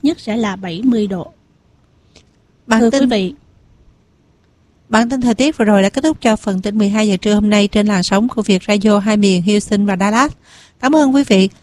nhất sẽ là 70 độ. Bản Thưa tin quý vị, Bản tin thời tiết vừa rồi đã kết thúc cho phần tin 12 giờ trưa hôm nay trên làn sóng của Việt Radio hai miền Houston và Dallas. Cảm ơn quý vị.